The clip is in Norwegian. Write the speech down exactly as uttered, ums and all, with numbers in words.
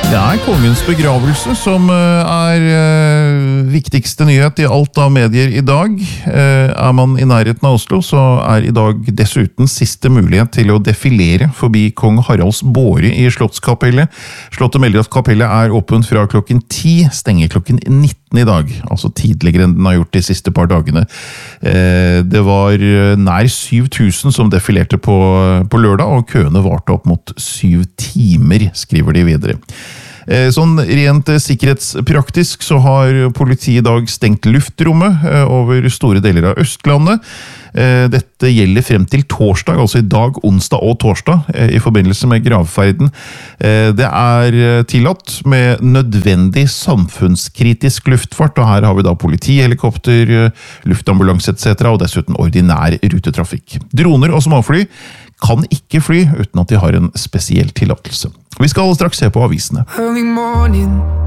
Det er kongens begravelse som er viktigste nyhet i alt av medier i dag. Er man i nærheten av Oslo, så er i dag dessuten siste mulighet til å defilere forbi kong Haralds båre i Slottskapellet. Slottet melder at kapellet er åpent fra klokken ti, stenger klokken nitten i dag, altså tidligere enn den har gjort de siste par dagene. Det var nær syv tusen som defilerte på, på lørdag, og køene varte opp mot syv timer, skriver de videre. Sånn rent sikkerhetspraktisk så har politiet i dag stengt luftrommet over store deler av Østlandet. Dette gjelder frem til torsdag, altså i dag, onsdag og torsdag, i forbindelse med gravferden. Det er tillatt med nødvendig samfunnskritisk luftfart, og her har vi da politihelikopter, luftambulanse et cetera, og dessuten ordinær rutetrafikk. Droner og småfly kan ikke fly uten at de har en spesiell tillatelse. Vi skal straks se på avisene. Early morning